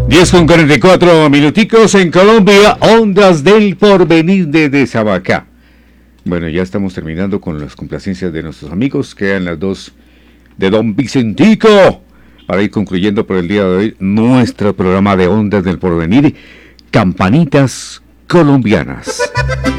10:44 minuticos en Colombia, Ondas del Porvenir de Sabacá. Bueno, ya estamos terminando con las complacencias de nuestros amigos. Quedan las dos de Don Vicentico para ir concluyendo por el día de hoy nuestro programa de Ondas del Porvenir, Campanitas Colombianas.